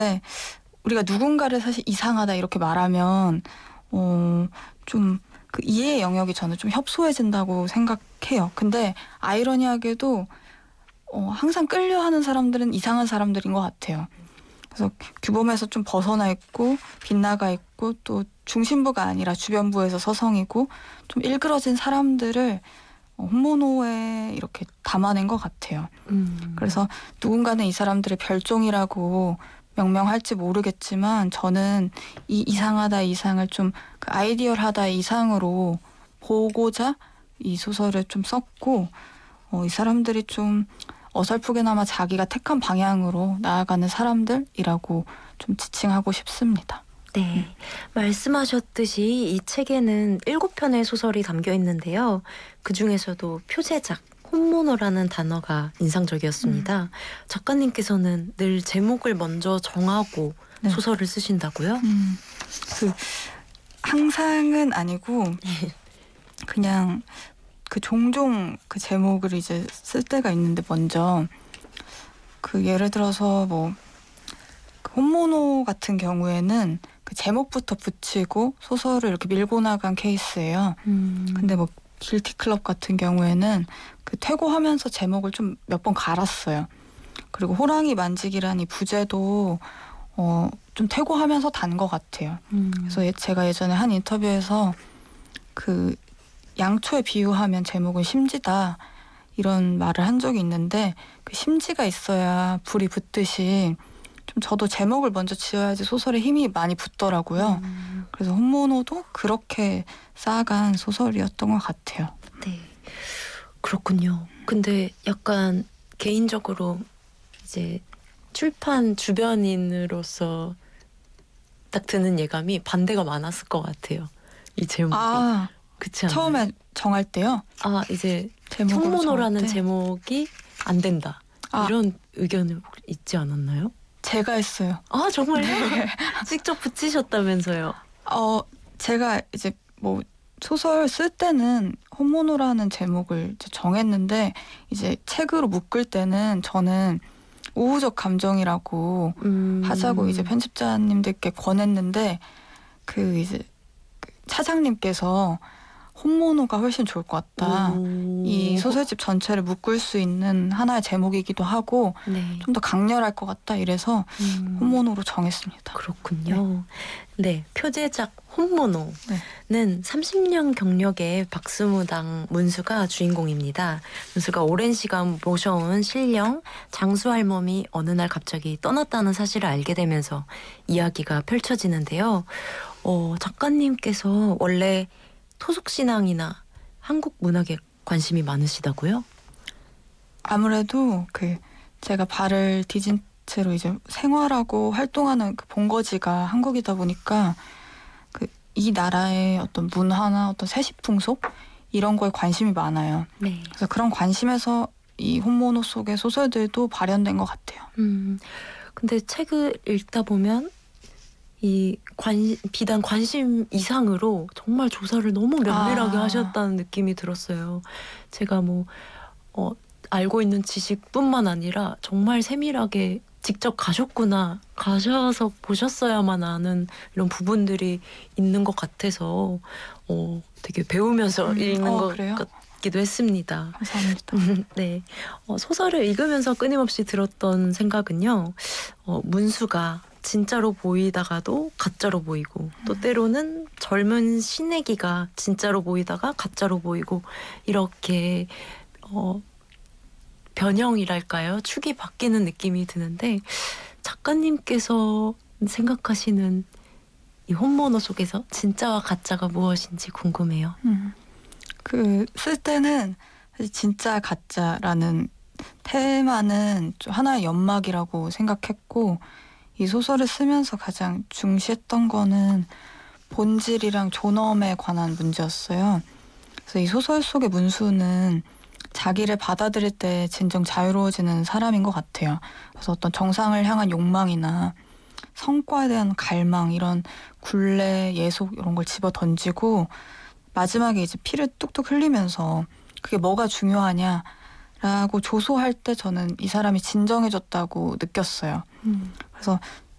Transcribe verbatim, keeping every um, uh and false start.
우리가 누군가를 사실 이상하다 이렇게 말하면 어, 좀 그 이해의 영역이 저는 좀 협소해진다고 생각해요. 근데 아이러니하게도 어, 항상 끌려하는 사람들은 이상한 사람들인 것 같아요. 그래서 규범에서 좀 벗어나 있고 빗나가 있고 또 중심부가 아니라 주변부에서 서성이고 좀 일그러진 사람들을 어, 홈모노에 이렇게 담아낸 것 같아요. 음. 그래서 누군가는 이 사람들의 별종이라고 명명할지 모르겠지만 저는 이 이상하다 이상을 좀 그 아이디얼하다 이상으로 보고자 이 소설을 좀 썼고 어, 이 사람들이 좀 어설프게나마 자기가 택한 방향으로 나아가는 사람들이라고 좀 지칭하고 싶습니다. 네, 음. 말씀하셨듯이 이 책에는 일곱 편의 소설이 담겨 있는데요. 그 중에서도 표제작, 홈모노라는 단어가 인상적이었습니다. 음. 작가님께서는 늘 제목을 먼저 정하고 네. 소설을 쓰신다고요? 음, 그 항상은 아니고 그냥 그 종종 그 제목을 이제 쓸 때가 있는데 먼저 그 예를 들어서 뭐 그 홈모노 같은 경우에는 그 제목부터 붙이고 소설을 이렇게 밀고 나간 케이스예요. 음. 근데 뭐 길티 클럽 같은 경우에는 그 퇴고하면서 제목을 좀 몇 번 갈았어요. 그리고 호랑이 만지기란 이 부제도 어, 좀 퇴고하면서 단 것 같아요. 음. 그래서 예, 제가 예전에 한 인터뷰에서 그 양초에 비유하면 제목은 심지다 이런 말을 한 적이 있는데 그 심지가 있어야 불이 붙듯이 좀 저도 제목을 먼저 지어야지 소설에 힘이 많이 붙더라고요. 음. 그래서 홈모노도 그렇게 쌓아간 소설이었던 것 같아요. 네, 그렇군요. 근데 약간 개인적으로 이제 출판 주변인으로서 딱 드는 예감이 반대가 많았을 것 같아요. 이 제목이. 아, 그치 않나요? 처음에 정할 때요? 아, 이제 제목으로 홈모노라는 정할 때? 제목이 안 된다. 아. 이런 의견을 있지 않았나요? 제가 했어요. 아, 정말요? 네. 직접 붙이셨다면서요? 어, 제가 이제 뭐 소설 쓸 때는 홈모노라는 제목을 이제 정했는데 이제 책으로 묶을 때는 저는 우호적 감정이라고 음. 하자고 이제 편집자님들께 권했는데 그 이제 차장님께서 홈모노가 훨씬 좋을 것 같다. 오. 이 소설집 전체를 묶을 수 있는 하나의 제목이기도 하고 네. 좀 더 강렬할 것 같다 이래서 음. 홈모노로 정했습니다. 그렇군요. 네, 네 표제작 홈모노는 네. 삼십 년 경력의 박수무당 문수가 주인공입니다. 문수가 오랜 시간 모셔온 신령 장수할멈이 어느 날 갑자기 떠났다는 사실을 알게 되면서 이야기가 펼쳐지는데요. 어, 작가님께서 원래 토속신앙이나 한국 문학에 관심이 많으시다고요? 아무래도 그 제가 발을 디딘 채로 이제 생활하고 활동하는 그 본거지가 한국이다 보니까 그 이 나라의 어떤 문화나 어떤 세시풍속 이런 거에 관심이 많아요. 네. 그래서 그런 관심에서 이 홈모노 속의 소설들도 발현된 것 같아요. 음, 근데 책을 읽다 보면 이 관, 비단 관심 이상으로 정말 조사를 너무 면밀하게 아. 하셨다는 느낌이 들었어요. 제가 뭐 어, 알고 있는 지식뿐만 아니라 정말 세밀하게 직접 가셨구나, 가셔서 보셨어야만 아는 이런 부분들이 있는 것 같아서 어, 되게 배우면서 음, 읽는 어, 것 그래요? 같기도 했습니다. 감사합니다. 네, 어, 소설을 읽으면서 끊임없이 들었던 생각은요. 어, 문수가 진짜로 보이다가도 가짜로 보이고 또 때로는 젊은 신애기가 진짜로 보이다가 가짜로 보이고 이렇게 어, 변형이랄까요? 축이 바뀌는 느낌이 드는데 작가님께서 생각하시는 이 홈모노 속에서 진짜와 가짜가 무엇인지 궁금해요. 음, 그 쓸 때는 사실 진짜 가짜라는 테마는 좀 하나의 연막이라고 생각했고 이 소설을 쓰면서 가장 중시했던 거는 본질이랑 존엄에 관한 문제였어요. 그래서 이 소설 속의 문수는 자기를 받아들일 때 진정 자유로워지는 사람인 것 같아요. 그래서 어떤 정상을 향한 욕망이나 성과에 대한 갈망, 이런 굴레, 예속 이런 걸 집어 던지고 마지막에 이제 피를 뚝뚝 흘리면서 그게 뭐가 중요하냐라고 조소할 때 저는 이 사람이 진정해졌다고 느꼈어요. 음. 그래서